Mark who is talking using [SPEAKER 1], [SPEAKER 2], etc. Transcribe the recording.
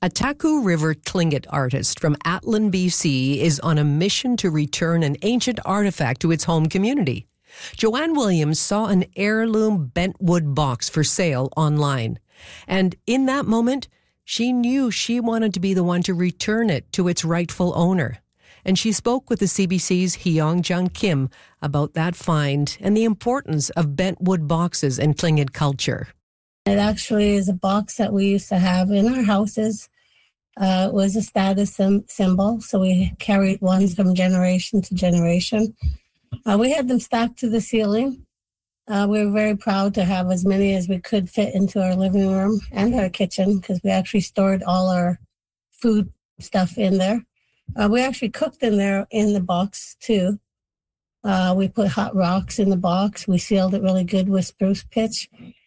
[SPEAKER 1] A Taku River Tlingit artist from Atlin, BC is on a mission to return an ancient artifact to its home community. Joanne Williams saw an heirloom bentwood box for sale online. And in that moment, she knew she wanted to be the one to return it to its rightful owner. And she spoke with the CBC's Hyong Jung Kim about that find and the importance of bentwood boxes in Tlingit culture.
[SPEAKER 2] It actually is a box that we used to have in our houses. It was a status symbol, so we carried ones from generation to generation. We had them stacked to the ceiling. We were very proud to have as many as we could fit into our living room and our kitchen because we actually stored all our food stuff in there. We actually cooked in there in the box too. We put hot rocks in the box. We sealed it really good with spruce pitch.